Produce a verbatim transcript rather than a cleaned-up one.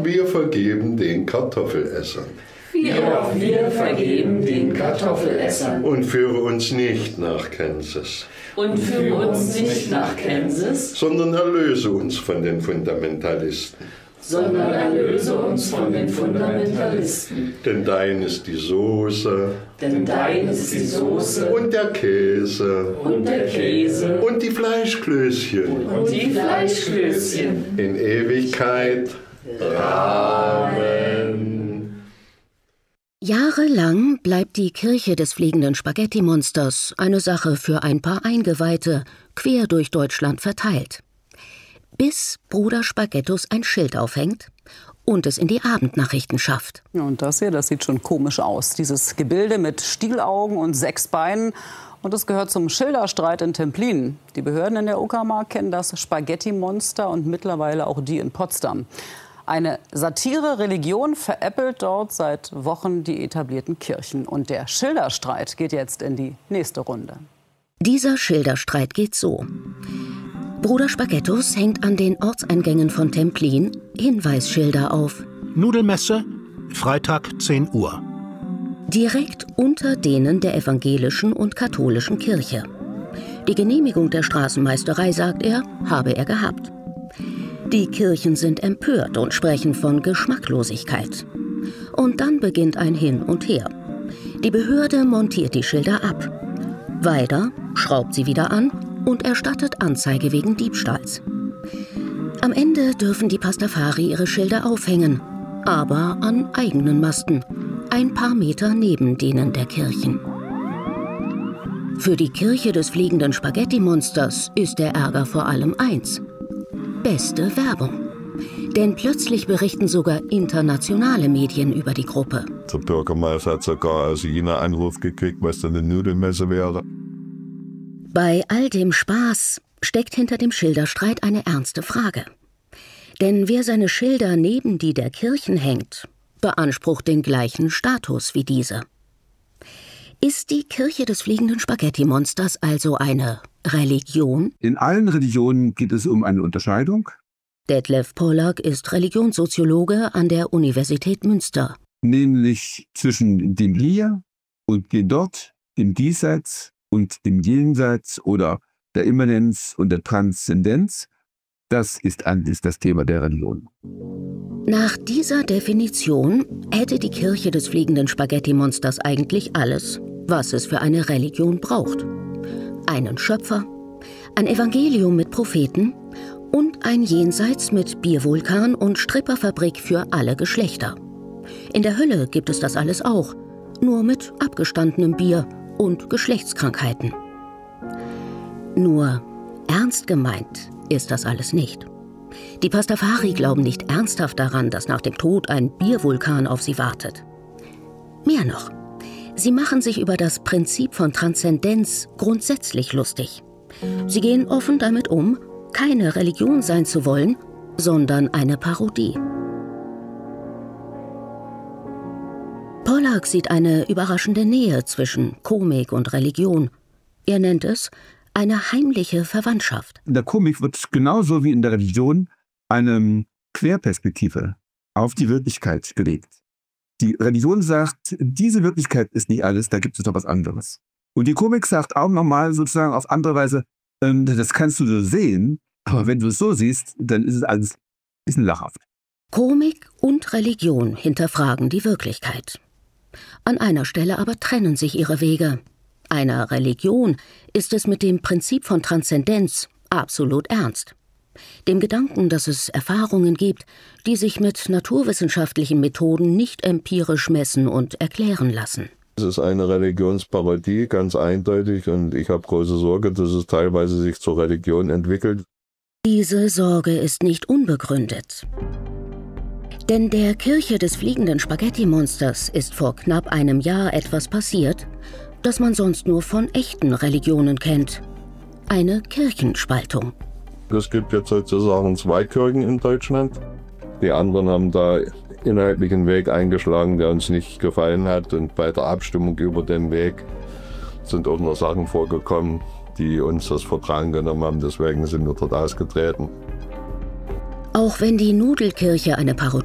wir vergeben den Kartoffelessern. Wir auch wir vergeben den Kartoffelessern. Und führe uns nicht nach Kansas. Und führe uns nicht nach Kansas, sondern erlöse uns von den Fundamentalisten. sondern erlöse uns von den Fundamentalisten. Denn dein ist die Soße. Denn dein ist die Soße. Und der Käse. Und der Käse. Und die Fleischklößchen. Und die Fleischklößchen. In Ewigkeit. Amen. Jahrelang bleibt die Kirche des fliegenden Spaghetti-Monsters eine Sache für ein paar Eingeweihte, quer durch Deutschland verteilt. Bis Bruder Spaghettus ein Schild aufhängt und es in die Abendnachrichten schafft. Ja, und das hier, das sieht schon komisch aus. Dieses Gebilde mit Stielaugen und sechs Beinen. Und es gehört zum Schilderstreit in Templin. Die Behörden in der Uckermark kennen das Spaghetti-Monster und mittlerweile auch die in Potsdam. Eine Satire-Religion veräppelt dort seit Wochen die etablierten Kirchen. Und der Schilderstreit geht jetzt in die nächste Runde. Dieser Schilderstreit geht so. Bruder Spaghettus hängt an den Ortseingängen von Templin Hinweisschilder auf. Nudelmesse, Freitag zehn Uhr. Direkt unter denen der evangelischen und katholischen Kirche. Die Genehmigung der Straßenmeisterei, sagt er, habe er gehabt. Die Kirchen sind empört und sprechen von Geschmacklosigkeit. Und dann beginnt ein Hin und Her. Die Behörde montiert die Schilder ab. Weiter schraubt sie wieder an und erstattet Anzeige wegen Diebstahls. Am Ende dürfen die Pastafari ihre Schilder aufhängen, aber an eigenen Masten, ein paar Meter neben denen der Kirchen. Für die Kirche des fliegenden Spaghetti-Monsters ist der Ärger vor allem eins: beste Werbung. Denn plötzlich berichten sogar internationale Medien über die Gruppe. Der Bürgermeister hat sogar aus China Anruf gekriegt, was denn eine Nudelmesse wäre. Bei all dem Spaß steckt hinter dem Schilderstreit eine ernste Frage. Denn wer seine Schilder neben die der Kirchen hängt, beansprucht den gleichen Status wie diese. Ist die Kirche des fliegenden Spaghetti-Monsters also eine Religion? In allen Religionen geht es um eine Unterscheidung. Detlef Pollack ist Religionssoziologe an der Universität Münster. Nämlich zwischen dem Hier und dem Dort, dem Diesseits und dem Jenseits oder der Immanenz und der Transzendenz. Das ist alles das Thema der Religion. Nach dieser Definition hätte die Kirche des fliegenden Spaghetti-Monsters eigentlich alles, was es für eine Religion braucht. Einen Schöpfer, ein Evangelium mit Propheten und ein Jenseits mit Biervulkan und Stripperfabrik für alle Geschlechter. In der Hölle gibt es das alles auch, nur mit abgestandenem Bier und Geschlechtskrankheiten. Nur ernst gemeint ist das alles nicht. Die Pastafari glauben nicht ernsthaft daran, dass nach dem Tod ein Biervulkan auf sie wartet. Mehr noch, sie machen sich über das Prinzip von Transzendenz grundsätzlich lustig. Sie gehen offen damit um, keine Religion sein zu wollen, sondern eine Parodie. Pollack sieht eine überraschende Nähe zwischen Komik und Religion. Er nennt es eine heimliche Verwandtschaft. In der Komik wird genauso wie in der Religion eine Querperspektive auf die Wirklichkeit gelegt. Die Religion sagt, diese Wirklichkeit ist nicht alles, da gibt es noch was anderes. Und die Komik sagt auch nochmal sozusagen auf andere Weise, ähm, das kannst du so sehen, aber wenn du es so siehst, dann ist es alles ein bisschen lachhaft. Komik und Religion hinterfragen die Wirklichkeit. An einer Stelle aber trennen sich ihre Wege. Einer Religion ist es mit dem Prinzip von Transzendenz absolut ernst. Dem Gedanken, dass es Erfahrungen gibt, die sich mit naturwissenschaftlichen Methoden nicht empirisch messen und erklären lassen. Es ist eine Religionsparodie, ganz eindeutig, und ich habe große Sorge, dass es teilweise sich zur Religion entwickelt. Diese Sorge ist nicht unbegründet. Denn der Kirche des fliegenden Spaghetti-Monsters ist vor knapp einem Jahr etwas passiert, das man sonst nur von echten Religionen kennt. Eine Kirchenspaltung. Es gibt jetzt sozusagen zwei Kirchen in Deutschland. Die anderen haben da inhaltlichen Weg eingeschlagen, der uns nicht gefallen hat. Und bei der Abstimmung über den Weg sind auch noch Sachen vorgekommen, die uns das Vertrauen genommen haben. Deswegen sind wir dort ausgetreten. Auch wenn die Nudelkirche eine Parodie